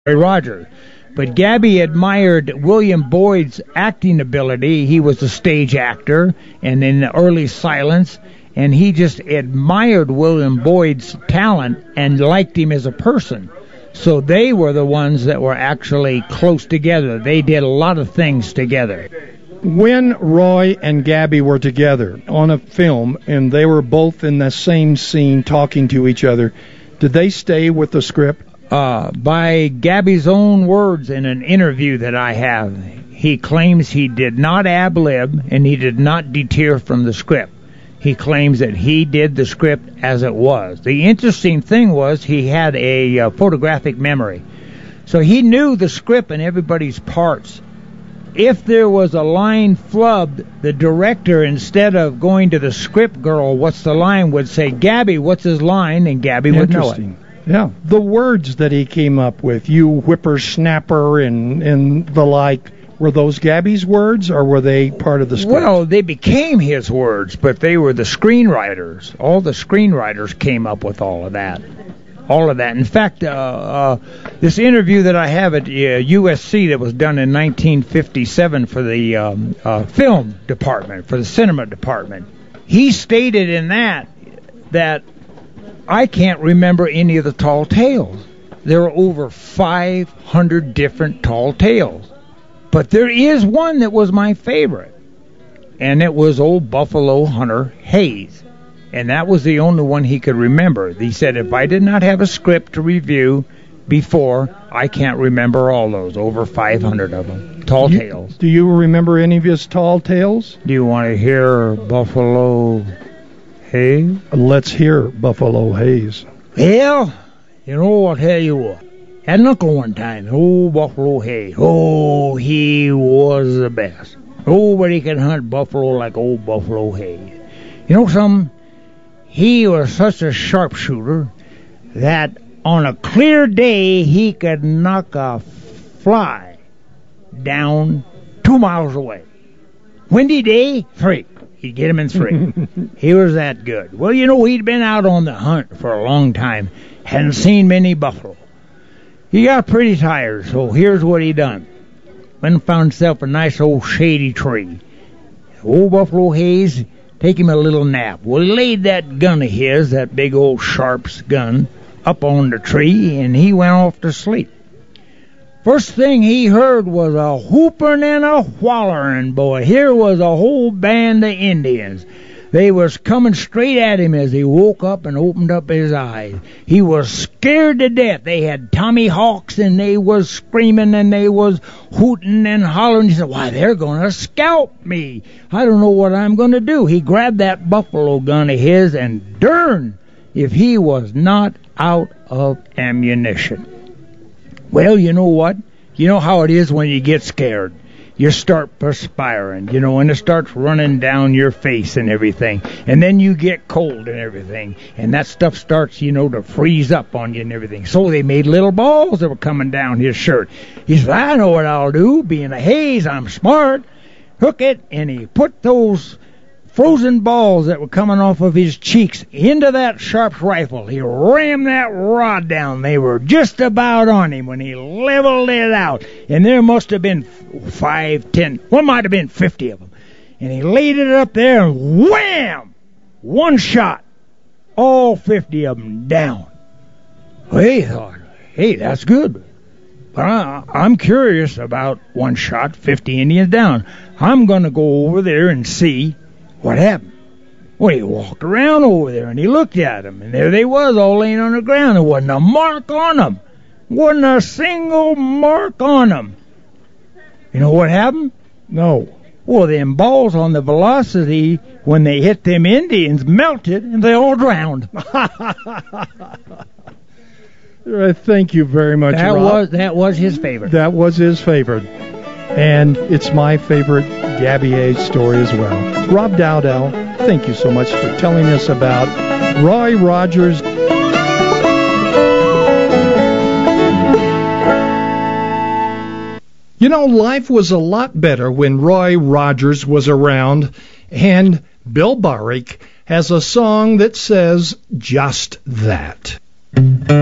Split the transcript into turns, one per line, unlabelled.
Roy Rogers. But Gabby admired William Boyd's acting ability. He was a stage actor and in the early Silence, and he just admired William Boyd's talent and liked him as a person. So they were the ones that were actually close together. They did a lot of things together.
When Roy and Gabby were together on a film and they were both in the same scene talking to each other, did they stay with the script?
By Gabby's own words in an interview that I have, he claims he did not ad-lib and he did not deter from the script. He claims that he did the script as it was. The interesting thing was he had a photographic memory. So he knew the script and everybody's parts. If there was a line flubbed, the director, instead of going to the script girl, what's the line, would say, Gabby, what's his line? And Gabby would know it.
Yeah, the words that he came up with, you whippersnapper and the like, were those Gabby's words or were they part of the script? Well,
they became his words, but they were the screenwriters. All the screenwriters came up with all of that. In fact, this interview that I have at USC that was done in 1957 for the film department, for the cinema department, he stated in that I can't remember any of the tall tales. There are over 500 different tall tales. But there is one that was my favorite, and it was old Buffalo Hunter Hayes. And that was the only one he could remember. He said, if I did not have a script to review before, I can't remember all those, over 500 of them. Tall tales.
Do you remember any of his tall tales?
Do you want to hear Buffalo Hayes?
Let's hear Buffalo Hayes.
Well, I'll tell you what. Had an uncle one time, old Buffalo Hayes. Oh, he was the best. Nobody could hunt buffalo like old Buffalo Hayes. You know something? He was such a sharpshooter that on a clear day he could knock a fly down 2 miles away. Windy day, 3. He'd get him in 3. He was that good. Well, he'd been out on the hunt for a long time. Hadn't seen many buffalo. He got pretty tired, so here's what he done. Went and found himself a nice old shady tree. Old Buffalo Hayes, take him a little nap. Well, he laid that gun of his, that big old Sharps gun, up on the tree, and he went off to sleep. First thing he heard was a whooping and a whollering, boy. Here was a whole band of Indians. They was coming straight at him as he woke up and opened up his eyes. He was scared to death. They had Tommy Hawks, and they was screaming, and they was hooting and hollering. He said, why, they're going to scalp me. I don't know what I'm going to do. He grabbed that buffalo gun of his, and darn if he was not out of ammunition. Well, you know what? You know how it is when you get scared. You start perspiring, and it starts running down your face and everything. And then you get cold and everything. And that stuff starts, to freeze up on you and everything. So they made little balls that were coming down his shirt. He said, I know what I'll do. Being a Hayes, I'm smart. Hook it, and he put those frozen balls that were coming off of his cheeks into that Sharps rifle. He rammed that rod down. They were just about on him when he leveled it out. And there must have been 5, 10, well, might have been 50 of them. And he laid it up there and wham! One shot. All 50 of them down. Well, he thought, hey, that's good. But I'm curious about one shot, 50 Indians down. I'm going to go over there and see what happened. Well, he walked around over there, and he looked at them, and there they was, all laying on the ground. There wasn't a mark on them. Wasn't a single mark on them. You know what happened?
No.
Well, them balls on the velocity, when they hit them Indians, melted, and they all drowned.
Thank you very much, Rob.
That was his favorite.
That was his favorite. And it's my favorite Gabby Hayes story as well. Rob Dowdell, thank you so much for telling us about Roy Rogers. Life was a lot better when Roy Rogers was around, and Bill Barick has a song that says just that.